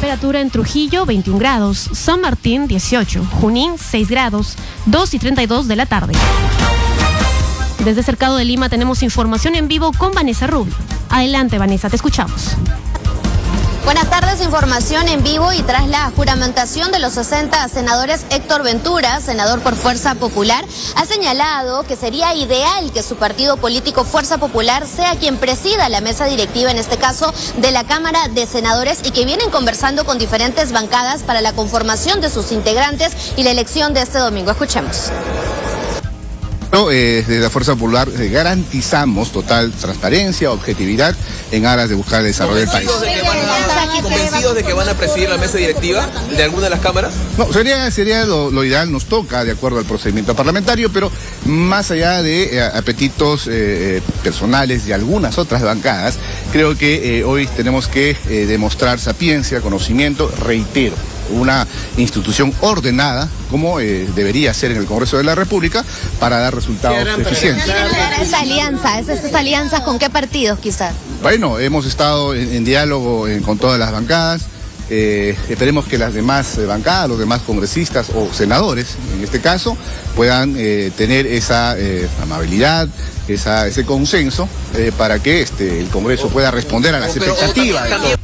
Temperatura en Trujillo, 21 grados. San Martín, 18. Junín, 6 grados. 2:32 de la tarde. Desde Cercado de Lima tenemos información en vivo con Vanessa Rubio. Adelante, Vanessa, te escuchamos. Buenas tardes, información en vivo y tras la juramentación de los 60 senadores, Héctor Ventura, senador por Fuerza Popular, ha señalado que sería ideal que su partido político Fuerza Popular sea quien presida la mesa directiva, en este caso de la Cámara de Senadores, y que vienen conversando con diferentes bancadas para la conformación de sus integrantes y la elección de este domingo. Escuchemos. Desde la Fuerza Popular garantizamos total transparencia, objetividad en aras de buscar el desarrollo del país. ¿Convencidos de que van a presidir la mesa directiva de alguna de las cámaras? No, sería lo ideal, nos toca de acuerdo al procedimiento parlamentario, pero más allá de apetitos personales de algunas otras bancadas, creo que hoy tenemos que demostrar sapiencia, conocimiento, reitero, una institución ordenada como debería ser en el Congreso de la República para dar resultados eficientes. ¿Estas alianzas con qué partidos quizás? Bueno, hemos estado en diálogo con todas las bancadas. Esperemos que las demás bancadas, los demás congresistas o senadores, en este caso, puedan tener esa amabilidad, ese consenso para que el Congreso pueda responder a las expectativas de todos.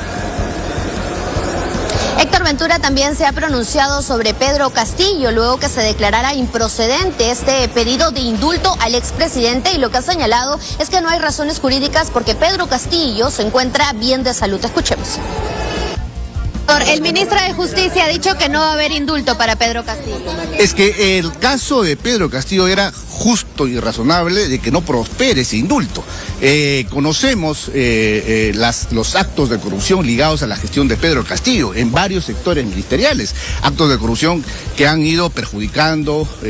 Héctor Ventura también se ha pronunciado sobre Pedro Castillo, luego que se declarara improcedente este pedido de indulto al expresidente, y lo que ha señalado es que no hay razones jurídicas porque Pedro Castillo se encuentra bien de salud. Escuchemos. El ministro de Justicia ha dicho que no va a haber indulto para Pedro Castillo. Es que el caso de Pedro Castillo era justo y razonable de que no prospere ese indulto. Conocemos los actos de corrupción ligados a la gestión de Pedro Castillo en varios sectores ministeriales, actos de corrupción que han ido perjudicando